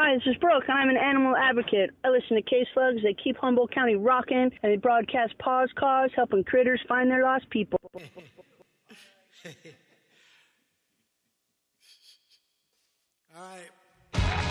Hi, this is Brooke. I'm an animal advocate. I listen to K-Slugs. They keep Humboldt County rocking, and they broadcast Paws Cause, helping critters find their lost people. All right.